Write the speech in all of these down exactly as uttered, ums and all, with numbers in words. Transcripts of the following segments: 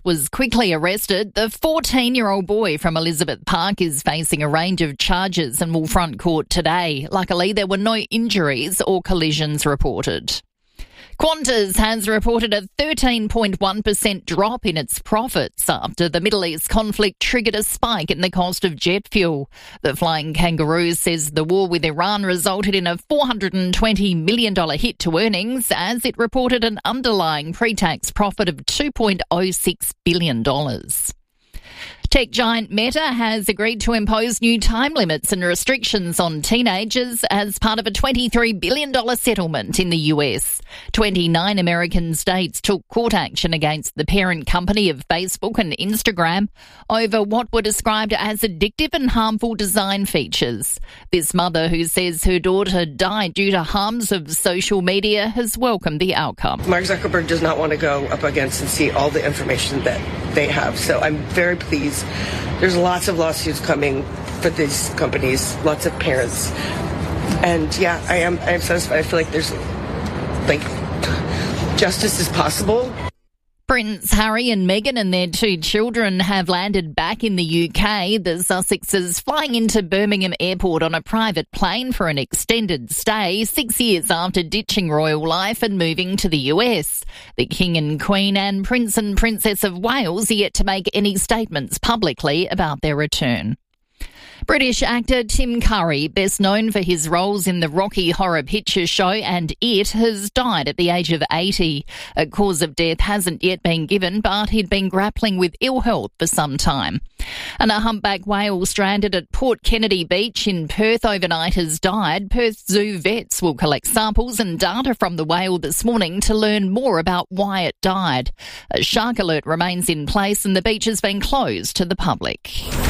was quickly arrested. The fourteen-year-old boy from Elizabeth Park is facing a range of charges and will front court today. Luckily, there were no injuries or collisions reported. Qantas has reported a thirteen point one percent drop in its profits after the Middle East conflict triggered a spike in the cost of jet fuel. The Flying Kangaroo says the war with Iran resulted in a four hundred twenty million dollars hit to earnings as it reported an underlying pre-tax profit of two point oh six billion dollars. Tech giant Meta has agreed to impose new time limits and restrictions on teenagers as part of a twenty-three billion dollars settlement in the U S. twenty-nine American states took court action against the parent company of Facebook and Instagram over what were described as addictive and harmful design features. This mother, who says her daughter died due to harms of social media, has welcomed the outcome. Mark Zuckerberg does not want to go up against and see all the information that they have, so I'm very pleased. There's lots of lawsuits coming for these companies, lots of parents. And yeah, I am I am satisfied. I feel like there's, like, justice is possible. Prince Harry and Meghan and their two children have landed back in the U K. The Sussexes flying into Birmingham Airport on a private plane for an extended stay, six years after ditching royal life and moving to the U S. The King and Queen and Prince and Princess of Wales are yet to make any statements publicly about their return. British actor Tim Curry, best known for his roles in the Rocky Horror Picture Show and It, has died at the age of eighty. A cause of death hasn't yet been given, but he'd been grappling with ill health for some time. And a humpback whale stranded at Port Kennedy Beach in Perth overnight has died. Perth Zoo vets will collect samples and data from the whale this morning to learn more about why it died. A shark alert remains in place and the beach has been closed to the public.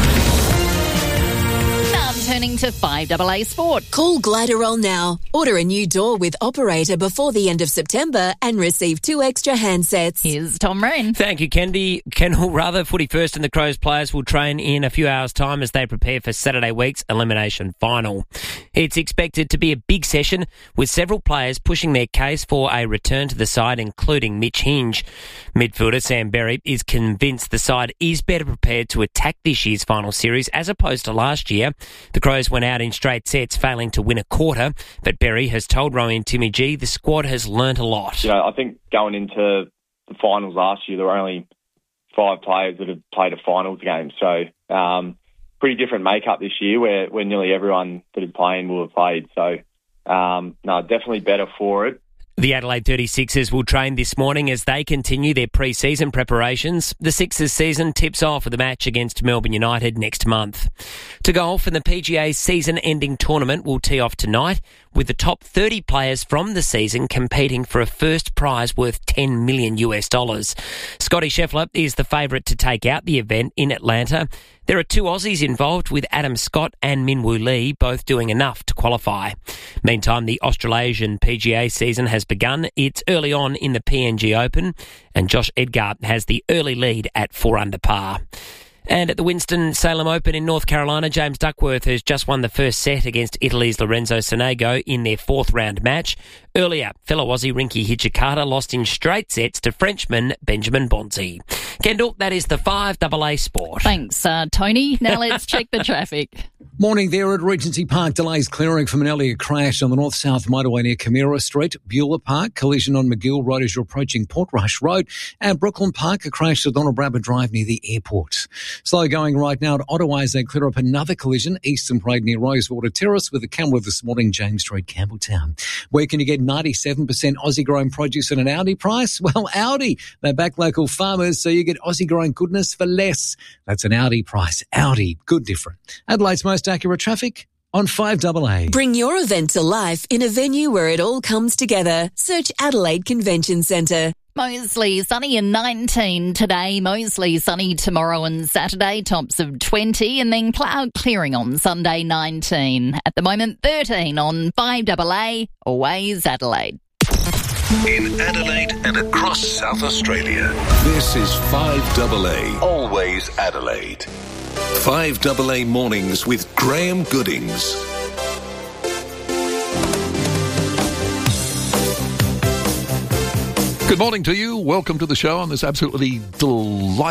Turning to five A A Sport. Call Gliderol now. Order a new door with Operator before the end of September and receive two extra handsets. Here's Tom Rain. Thank you, Kendi. Kendall, rather, Footy First and the Crows players will train in a few hours' time as they prepare for Saturday week's elimination final. It's expected to be a big session with several players pushing their case for a return to the side, including Mitch Hinge. Midfielder Sam Berry is convinced the side is better prepared to attack this year's final series as opposed to last year. The Crows went out in straight sets, failing to win a quarter, but Berry has told Rowan Timmy G the squad has learnt a lot. You know, I think going into the finals last year, there were only five players that had played a finals game, so um, pretty different makeup this year where, where nearly everyone that had played will have played. So, um, no, definitely better for it. The Adelaide thirty-sixers will train this morning as they continue their pre-season preparations. The Sixers season tips off with a match against Melbourne United next month. To golf, and the P G A's season-ending tournament will tee off tonight with the top thirty players from the season competing for a first prize worth ten million US dollars. Scotty Scheffler is the favourite to take out the event in Atlanta. There are two Aussies involved, with Adam Scott and Minwoo Lee both doing enough to qualify. Meantime, the Australasian P G A season has begun. It's early on in the P N G Open, and Josh Edgard has the early lead at four under par. And at the Winston-Salem Open in North Carolina, James Duckworth has just won the first set against Italy's Lorenzo Sonego in their fourth round match. Earlier, fellow Aussie Rinky Hijikata lost in straight sets to Frenchman Benjamin Bonzi. Kendall, that is the five A A Sport. Thanks, uh, Tony. Now let's check the traffic. Morning there at Regency Park. Delays clearing from an earlier crash on the north-south motorway near Camira Street. Beulah Park, collision on McGill Road as you're approaching Portrush Road. And Brooklyn Park, a crash at Donald Brabber Drive near the airport. Slow going right now at Ottawa as they clear up another collision. Eastern Parade near Rosewater Terrace with a camera this morning, James Street, Campbelltown. Where can you get ninety-seven percent Aussie-grown produce at an Audi price? Well, Audi. They back local farmers, so you get Aussie-grown goodness for less. That's an Audi price. Audi. Good different. Adelaide's most accurate traffic on five A A. Bring your event to life in a venue where it all comes together. Search Adelaide Convention Centre. Mostly sunny and nineteen today, mostly sunny tomorrow and Saturday, tops of twenty, and then cloud clearing on Sunday, nineteen. At the moment, thirteen on five A A, always Adelaide. In Adelaide and across South Australia, this is five A A, always Adelaide. five A A Mornings with Graham Goodings. Good morning to you. Welcome to the show on this absolutely delightful